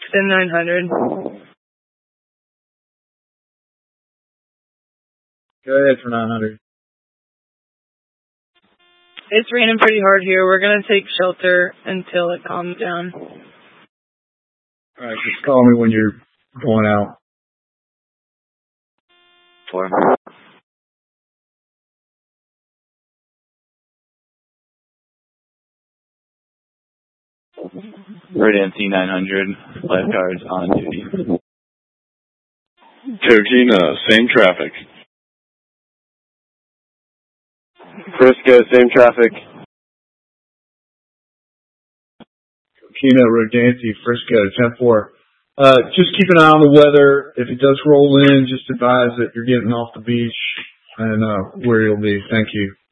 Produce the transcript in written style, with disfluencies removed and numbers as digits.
Send 900. Go ahead for 900. It's raining pretty hard here. We're going to take shelter until it calms down. Alright, just call me when you're going out. 4. Meridian C900, lifeguards on duty. Coquina, same traffic. Frisco, same traffic. Coquina, Rodancy, Frisco, 10-4. Just keep an eye on the weather. If it does roll in, just advise that you're getting off the beach and where you'll be. Thank you.